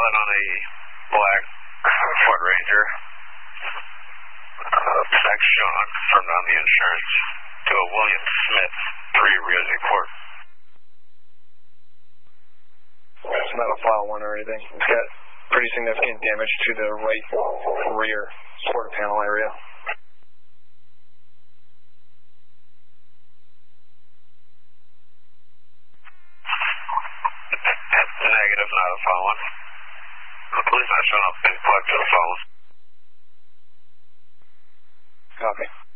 1 on a black Ford Ranger. Fax Sean confirmed on the insurance to a William Smith, 3 Riosi Court. It's not a file 1 or anything. It's got pretty significant damage to the right rear quarter panel area. Negative, not a file 1. The police not showing up in collecting the phone. Copy.